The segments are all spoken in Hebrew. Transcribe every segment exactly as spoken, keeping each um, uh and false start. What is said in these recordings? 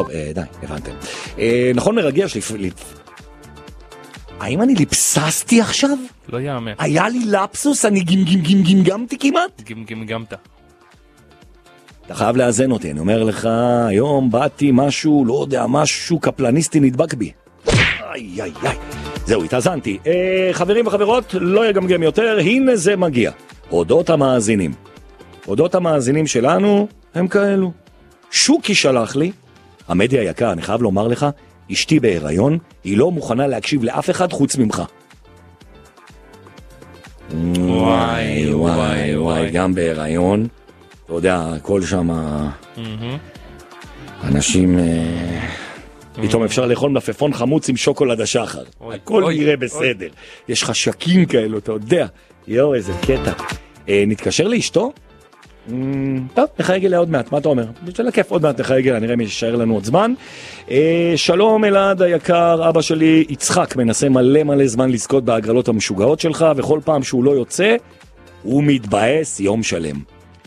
טוב, אה, די, הבנתם. אה, נכון מרגש, לפ... לפ... האם אני ליפססתי עכשיו? לא יאמר. היה לי לפסוס, אני גמגמגמגמתי כמעט? גמגמגמת. אתה חייב לאזן אותי, אני אומר לך, היום באתי משהו, לא יודע, משהו קפלניסטי נדבק בי. איי, איי, איי. זהו, התאזנתי. אה, חברים וחברות, לא יגמגם יותר, הנה זה מגיע. אודות המאזינים. אודות המאזינים שלנו הם כאלו. שוקי שלח לי, המדיה יקר, אני חייב לומר לך, אשתי בהיריון, היא לא מוכנה להקשיב לאף אחד חוץ ממך. וואי, וואי, וואי, גם בהיריון. אתה יודע, הכל שם, אנשים, פתאום אפשר לאכול מלפפון חמוץ עם שוקולד השחר. הכל נראה בסדר. יש חשקים כאלו, אתה יודע. יואו, איזה קטע. נתקשר לאשתו? טוב, נחייג אליה עוד מעט, מה אתה אומר? בשביל הכיף עוד מעט נחייג אליה, נראה מי שישאר לנו עוד זמן. שלום אלעד היקר, אבא שלי יצחק מנסה מלא מלא זמן לזכות בהגרלות המשוגעות שלך, וכל פעם שהוא לא יוצא, הוא מתבאס יום שלם.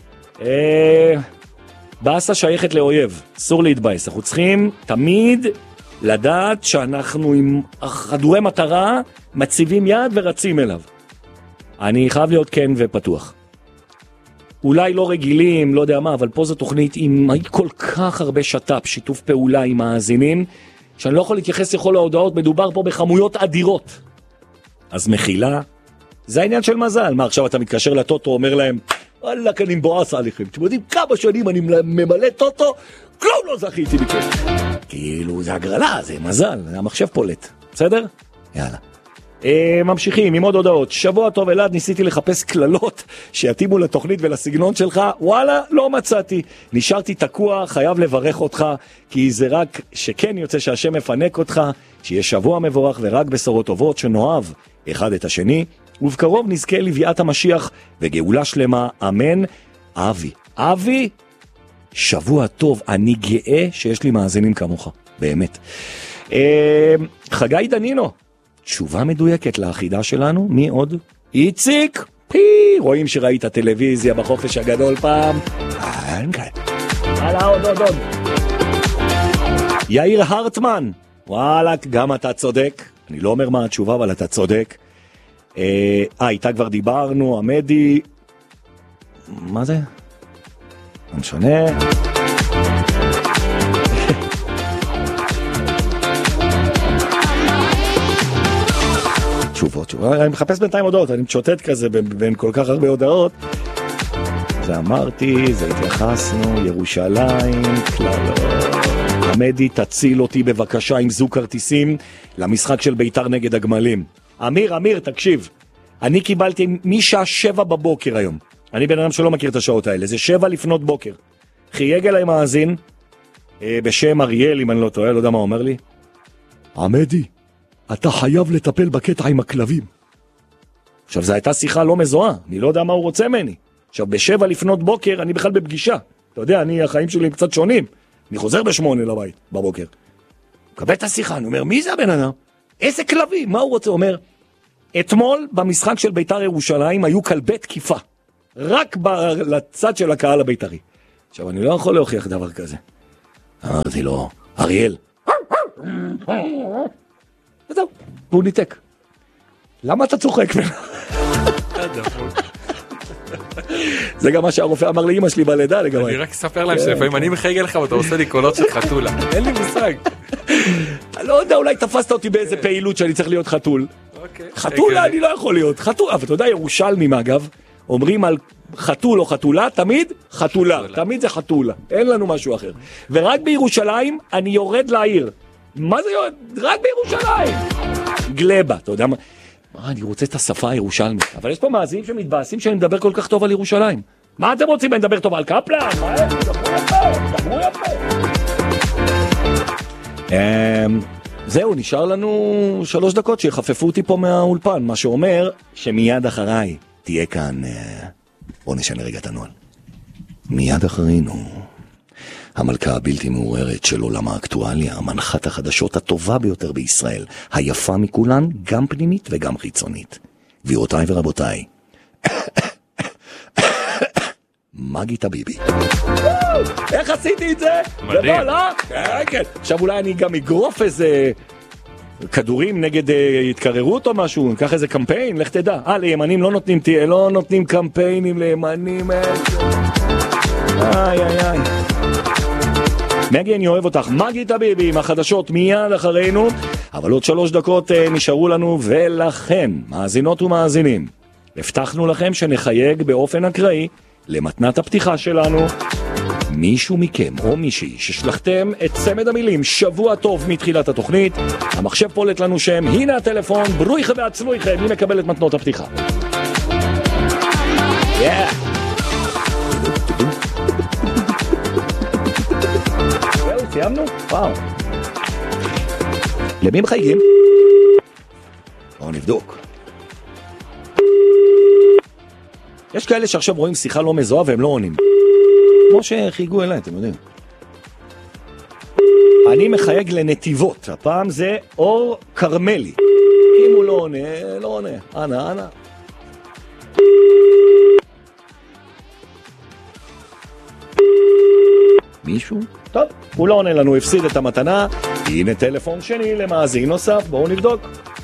באסה שייכת לאויב, אסור להתבאס, אנחנו צריכים תמיד לדעת שאנחנו עם חדורי מטרה מציבים יד ורצים אליו. אני חייב להיות כן ופתוח. אולי לא רגילים, לא יודע מה, אבל פה זו תוכנית עם כל כך הרבה שטאפ, שיתוף פעולה עם מאזינים, שאני לא יכול להתייחס לכל ההודעות, מדובר פה בכמויות אדירות. אז מחילה, זה העניין של מזל. מה, עכשיו אתה מתקשר לטוטו, אומר להם, וואלה, אני מבואס עליכם. אתם יודעים כמה שנים אני ממלא טוטו, כלום לא זכיתי מכם. כאילו, זה הגרלה, זה מזל, המחשב פולט. בסדר? יאללה. ממשיכים עם עוד הודעות. שבוע טוב אלעד, ניסיתי לחפש כללות שיתאימו לתוכנית ולסגנון שלך, וואלה, לא מצאתי. נשארתי תקוע, חייב לברך אותך, כי זה רק שכן יוצא שהשם מפנק אותך, שיהיה שבוע מבורך ורק בשורות טובות, שנאהב אחד את השני, ובקרוב נזכה לביאת המשיח וגאולה שלמה, אמן. אבי, אבי, שבוע טוב, אני גאה שיש לי מאזינים כמוך, באמת. חגי דנינו, תשובה מדויקת לאחידה שלנו, מי עוד? איציק, פי, רואים שראית טלוויזיה בחופש הגדול פעם. אין כאן. הלאה, עוד, עוד, עוד. יאיר הרטמן, וואלה, גם אתה צודק. אני לא אומר מה התשובה, אבל אתה צודק. אה, איתה כבר דיברנו, עמדי. מה זה? לא משנה. תשובות, תשובות. אני מחפש בינתיים הודעות, אני משוטט כזה בין, בין כל כך הרבה הודעות. זה אמרתי, זה התייחסנו, ירושלים, כללות. עמדי, תציל אותי בבקשה עם זוג כרטיסים למשחק של ביתר נגד הגמלים. אמיר, אמיר, תקשיב. אני קיבלתי משעה שבע בבוקר היום. אני בן אדם שלא מכיר את השעות האלה. זה שבע לפנות בוקר. חייג אליי מאזין, אה, בשם אריאל, אם אני לא טועה, לא יודע מה אומר לי. עמדי, אתה חייב לטפל בקטע עם הכלבים. עכשיו, זו הייתה שיחה לא מזוהה. אני לא יודע מה הוא רוצה ממני. עכשיו, בשבע לפנות בוקר, אני בכלל בפגישה. אתה יודע, אני, החיים שלי הם קצת שונים. אני חוזר בשמונה לבית, בבוקר. מקבל את השיחה, אני אומר, מי זה הבן אדם? איזה כלבים? מה הוא רוצה? הוא אומר, אתמול במשחק של ביתר ירושלים היו כלבי תקיפה. רק ב- לצד של הקהל הביתרי. עכשיו, אני לא יכול להוכיח דבר כזה. אמרתי לו, אריאל. וזהו, והוא ניתק. למה אתה צוחק ממנו? זה גם מה שהרופא אמר לאמא שלי בלידה לגמרי. אני רק אספר להם שלפעמים אני מחייג לך ואתה עושה לי קולות של חתולה. אין לי מושג. לא יודע, אולי תפסת אותי באיזה פעילות שאני צריך להיות חתול. חתולה אני לא יכול להיות. חתול, אבל אתה יודע, ירושלמים אגב, אומרים על חתול או חתולה, תמיד חתולה. תמיד זה חתולה. אין לנו משהו אחר. ורק בירושלים אני יורד לעיר. מה זה יורד? רק בירושלים. גלבה, אתה יודע מה? מה, אני רוצה את השפה הירושלמית. אבל יש פה מאזינים שמתבאסים שאני מדבר כל כך טוב על ירושלים. מה אתם רוצים? אני מדבר טוב על קפלן? מה? דברו יפה, דברו יפה. זהו, נשאר לנו שלוש דקות שיחפפו אותי פה מהאולפן, מה שאומר שמיד אחריי תהיה כאן, בוא נשנה רגע את הנועל. מיד אחרינו, המלכה הבלתי מעוררת של עולם האקטואליה, מנחת החדשות הטובה ביותר בישראל, היפה מכולן, גם פנימית וגם חיצונית. גבירותיי ורבותיי, מגי טביבי. איך עשיתי את זה? מדהים. גדול, אה? כן, כן. עכשיו אולי אני גם אגרוף איזה כדורים נגד התקררות או משהו, ניקח איזה קמפיין, לך תדע. אה, לימנים לא נותנים, לא נותנים קמפיינים לימנים. איי, איי, איי. מגי, אני אוהב אותך. מגי טביבי עם החדשות מיד אחרינו, אבל עוד שלוש דקות נשארו לנו ולכם, מאזינות ומאזינים. הבטחנו לכם שנחייג באופן אקראי למתנת הפתיחה שלנו. מישהו מכם או מישהי ששלחתם את צמד המילים שבוע טוב מתחילת התוכנית, המחשב פולט לנו שם, הנה הטלפון, ברוכם והצלויכם, מי מקבל את מתנות הפתיחה? Yeah. זהו, סיימנו? וואו. למי מחייגים? בואו נבדוק. יש כאלה שעכשיו רואים שיחה לא מזוהה והם לא עונים. כמו שחייגו אליי, אתם יודעים. אני מחייג לנתיבות, הפעם זה אור קרמלי. אם הוא לא עונה, לא עונה. אנא, אנא. מישהו? טוב, הוא לא עונה לנו, הפסיד את המתנה. הנה טלפון שני למאזין נוסף, בואו נבדוק.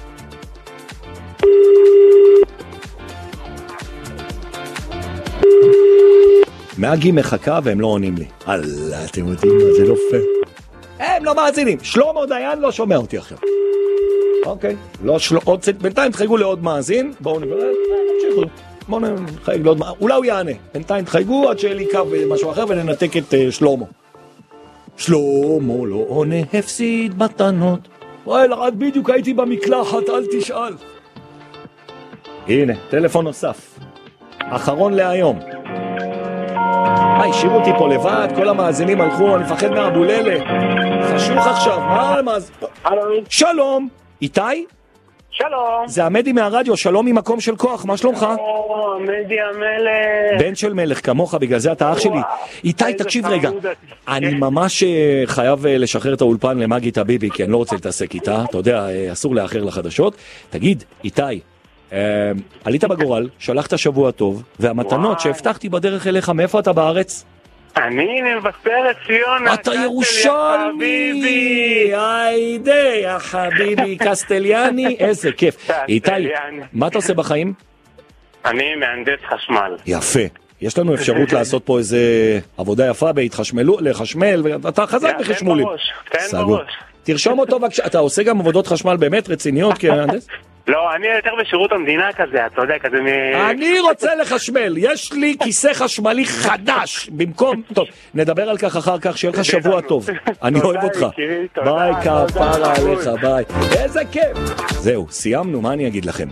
מגי מחכה והם לא עונים לי. אללה, אתם יודעים מה, זה לא פייר. הם לא מאזינים. שלמה דיין לא שומע אותי עכשיו. אוקיי, לא שלמה, עוד צד, בינתיים תחייגו לעוד מאזין. בואו נברר, נמשיכו. בואו נחייג לעוד מאזין. אולי הוא יענה. בינתיים תחייגו עד שיהיה לי קו במשהו אחר וננתק את uh, שלמה. שלמה לא עונה, הפסיד מתנות. וואי, לרד בדיוק הייתי במקלחת, אל תשאל. הנה, טלפון נוסף. אחרון להיום. היי, השאירו אותי פה לבד, כל המאזינים הלכו, אני מפחד מהבוללה. חשוך עכשיו, מה המאזין? שלום, איתי? שלום. זה עמדי מהרדיו, שלום ממקום של כוח, מה שלומך? או, עמדי המלך. בן של מלך, כמוך, בגלל זה אתה אח שלי. איתי, תקשיב רגע, אני ממש חייב לשחרר את האולפן למגי טביבי, כי אני לא רוצה להתעסק איתה, אתה יודע, אסור לאחר לחדשות. תגיד, איתי, עלית בגורל, שלחת שבוע טוב, והמתנות שהבטחתי בדרך אליך, מאיפה אתה בארץ? אני מבשרת ציון. אתה ירושלמי, היידי, החביבי קסטליאני, איזה כיף. איתי, מה אתה עושה בחיים? אני מהנדס חשמל. יפה. יש לנו אפשרות לעשות פה איזה עבודה יפה בהתחשמלו, לחשמל, ואתה חזק בחשמולים. תן בראש. תרשום אותו בבקשה, אתה עושה גם עבודות חשמל באמת רציניות כמהנדס? לא, אני יותר בשירות המדינה כזה, אתה יודע, כזה מ... אני רוצה לחשמל, יש לי כיסא חשמלי חדש, במקום... טוב, נדבר על כך אחר כך, שיהיה לך שבוע טוב. אני אוהב אותך. ביי, כפרה עליך, ביי. איזה כיף. זהו, סיימנו, מה אני אגיד לכם?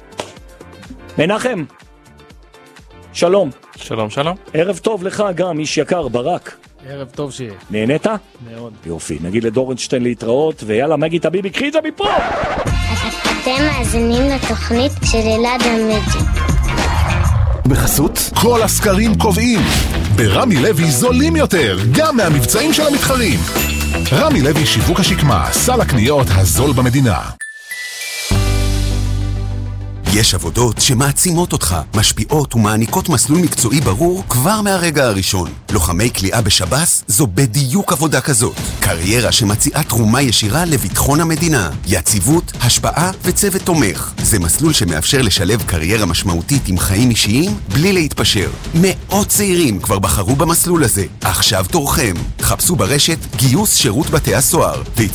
מנחם, שלום. שלום, שלום. ערב טוב לך גם, איש יקר, ברק. ערב טוב שיהיה. נהנית? מאוד. יופי, נגיד לדורנשטיין להתראות, ויאללה, מגי טביבי, קחי את זה מפה! אתם מאזינים לתוכנית של אלעד עמידי. בחסות, כל הסקרים קובעים. ברמי לוי זולים יותר, גם מהמבצעים של המתחרים. רמי לוי שיווק השקמה, סל הקניות הזול במדינה. יש עבודות שמעצימות אותך, משפיעות ומעניקות מסלול מקצועי ברור כבר מהרגע הראשון. לוחמי כליאה בשב"ס זו בדיוק עבודה כזאת. קריירה שמציעה תרומה ישירה לביטחון המדינה, יציבות, השפעה וצוות תומך. זה מסלול שמאפשר לשלב קריירה משמעותית עם חיים אישיים בלי להתפשר. מאות צעירים כבר בחרו במסלול הזה. עכשיו תורכם. חפשו ברשת גיוס שירות בתי הסוהר והצטרפו